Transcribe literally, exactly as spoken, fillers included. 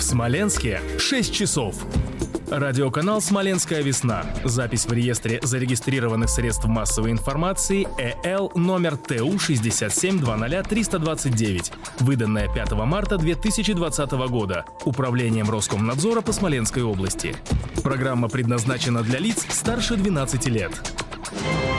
Смоленске шесть часов. Радиоканал «Смоленская весна». Запись в реестре зарегистрированных средств массовой информации ЭЛ номер ТУ шестьдесят семь двадцать триста двадцать девять, выданная пятого марта две тысячи двадцатого года Управлением Роскомнадзора по Смоленской области. Программа предназначена для лиц старше двенадцати лет.